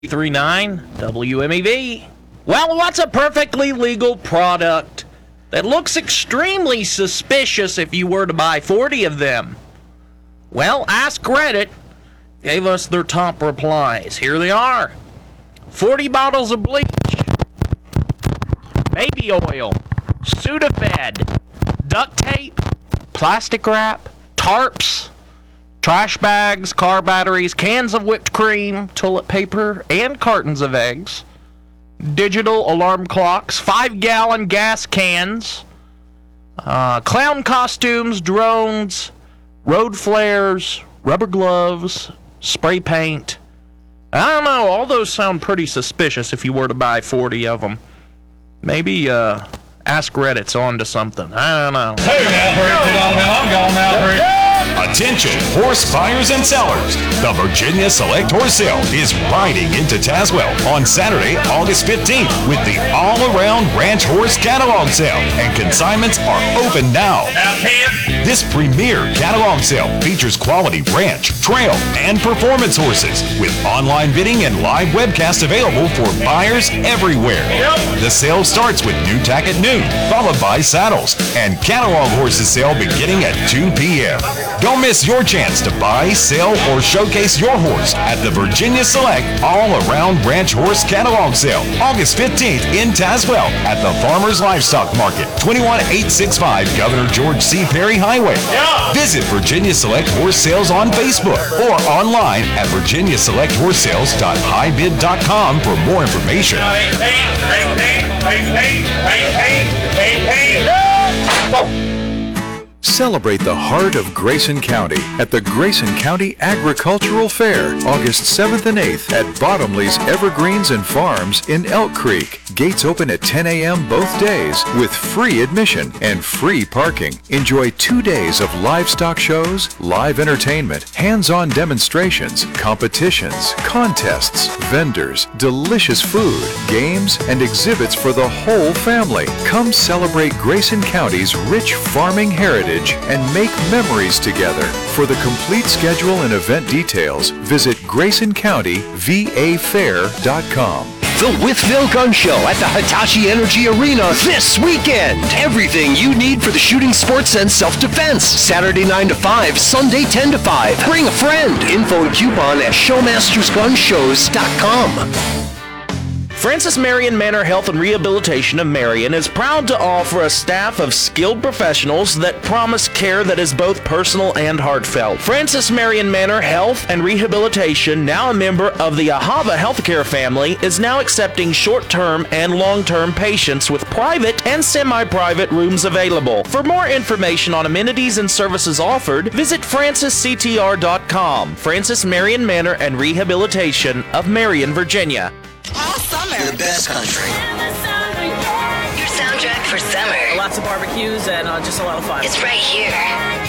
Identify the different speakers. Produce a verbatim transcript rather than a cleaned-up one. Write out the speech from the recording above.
Speaker 1: three nine W M E V. Well, what's a perfectly legal product that looks extremely suspicious if you were to buy forty of them? Well, Ask Reddit gave us their top replies. Here they are. forty bottles of bleach, baby oil, Sudafed, duct tape, plastic wrap, tarps, trash bags, car batteries, cans of whipped cream, toilet paper, and cartons of eggs, digital alarm clocks, five-gallon gas cans, uh, clown costumes, drones, road flares, rubber gloves, spray paint. I don't know, all those sound pretty suspicious if you were to buy forty of them. Maybe, uh, Ask Reddit's on to something. I don't know.
Speaker 2: Hey, now, I'm going now, Rick.
Speaker 3: Attention, horse buyers and sellers. The Virginia Select Horse Sale is riding into Tazewell on Saturday, August fifteenth with the all-around ranch horse catalog sale, and consignments are open now. This premier catalog sale features quality ranch, trail, and performance horses with online bidding and live webcast available for buyers everywhere. The sale starts with new tack at noon, followed by saddles, and catalog horses sale beginning at two p.m. Don't miss your chance to buy, sell, or showcase your horse at the Virginia Select All-Around Ranch Horse Catalog Sale, August fifteenth in Tazewell at the Farmers Livestock Market, twenty-one eight sixty-five Governor George C. Perry Highway. Yeah. Visit Virginia Select Horse Sales on Facebook or online at virginia select horse sales dot high bid dot com for more information.
Speaker 4: Celebrate the heart of Grayson County at the Grayson County Agricultural Fair, August seventh and eighth at Bottomley's Evergreens and Farms in Elk Creek. Gates open at ten a.m. both days with free admission and free parking. Enjoy two days of livestock shows, live entertainment, hands-on demonstrations, competitions, contests, vendors, delicious food, games, and exhibits for the whole family. Come celebrate Grayson County's rich farming heritage and make memories together. For the complete schedule and event details, visit grayson county v a fair dot com.
Speaker 5: The Withville Gun Show at the Hitachi Energy Arena this weekend. Everything you need for the shooting sports and self-defense. Saturday nine to five, Sunday ten to five. Bring a friend. Info and coupon at showmasters gun shows dot com.
Speaker 1: Francis Marion Manor Health and Rehabilitation of Marion is proud to offer a staff of skilled professionals that promise care that is both personal and heartfelt. Francis Marion Manor Health and Rehabilitation, now a member of the Ahava Healthcare family, is now accepting short-term and long-term patients with private and semi-private rooms available. For more information on amenities and services offered, visit francis c t r dot com. Francis Marion Manor and Rehabilitation of Marion, Virginia.
Speaker 6: All summer.
Speaker 7: The best country.
Speaker 6: Your soundtrack for summer.
Speaker 8: Lots of barbecues and uh, just a lot of fun.
Speaker 6: It's right here.